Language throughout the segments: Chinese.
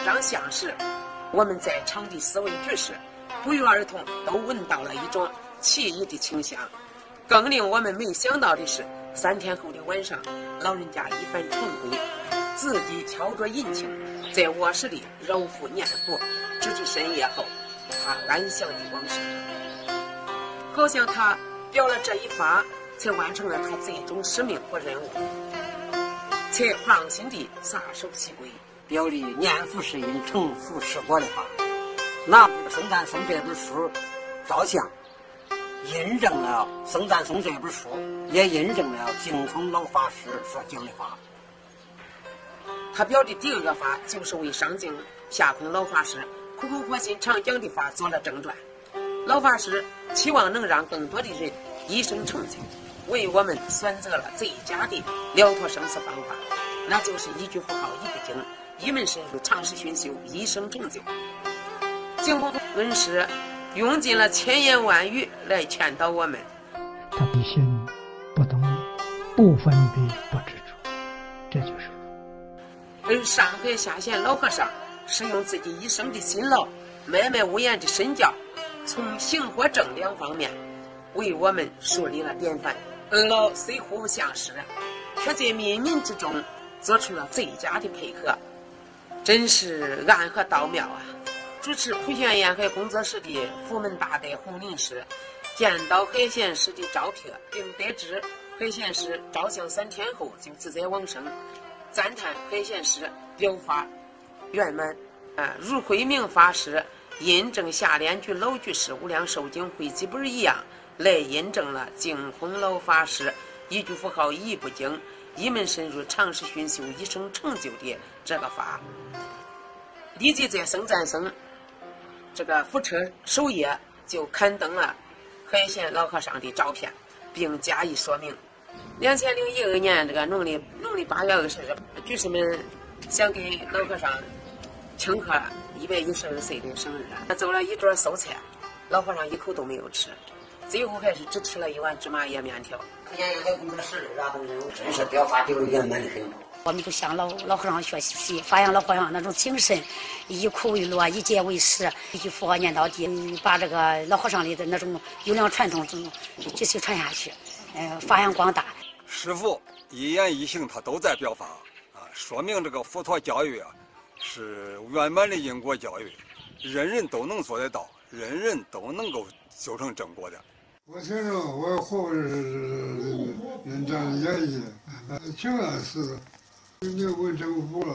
章相识，我们在场地思维局时，不约而同都闻到了一种奇异的清香。更令我们没想到的是，3天后的晚上，老人家一番晨归，自己敲着引擎，在卧室里揉腹念佛，直至深夜后，他安详的往生。好像他表了这一发，才完成了他最终使命和任务，才放心地撒手西归。 表里念佛是因，成佛是果的话，拿僧赞颂这本书照相，印证了僧赞颂这本书，也印证了净空老法师所讲的话。 他表的第2个法，就是为上净下空老法师苦口婆心常讲的法做了正传。老法师期望能让更多的人一生成就，为我们选择了最佳的了脱生死方法，那就是一句佛号一不经，一门深入，长时熏修，一生成就。净空恩师用尽了千言万语来劝导我们。 他必心不动，不分别，不执着，这就是佛。 而上海下县老和尚是用自己一生的辛劳，默默无言的身教，从行和正2方面为我们树立了典范。恩老虽互不相识，却在冥冥之中做出了最佳的配合，真是暗合道妙啊！主持普贤沿海工作室的福门大德洪林师见到海贤师的照片，并得知海贤师照相3天后就自在往生，赞叹海贤师表法圆满。如慧明法师印证下联居老居士无量寿经汇集本一样，来印证了净空老法师一句佛号一不经，一门深入，长时熏修，一生成就的这个法。立即在僧赞僧这个福车首页就刊登了海贤老和尚的照片，并加以说明。2012年这个农历8月20日，居士们想给老和尚庆贺112岁的生日，他做了一桌素菜，老和尚一口都没有吃，最后还是只吃了1碗芝麻叶面条。 沿海工作室的真是表法丢圆满的很。 我们都向老和尚学习，发扬老和尚那种精神，以苦为乐，以戒为师，一句佛号念到底，把这个老和尚里的那种优良传统继续传下去，发扬光大。 师父一言一行他都在表法说明这个佛陀教育是圆满的因果教育，人人都能做得到，人人都能够修成正果的。 我听着我后是人这样演绎，挺安实的，你问政府了，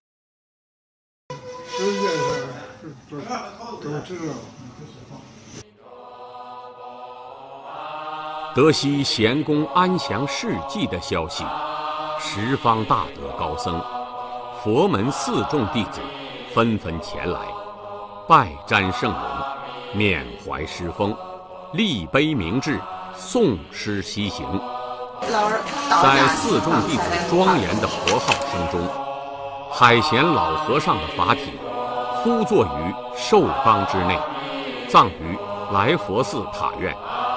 世界上都知道。 得悉贤公安详事迹的消息，十方大德高僧、佛门4众弟子纷纷前来，拜瞻圣容，缅怀师风，立碑铭志，诵诗西行。在4众弟子庄严的佛号声中，海贤老和尚的法体呼坐于寿冈之内，葬于来佛寺塔院。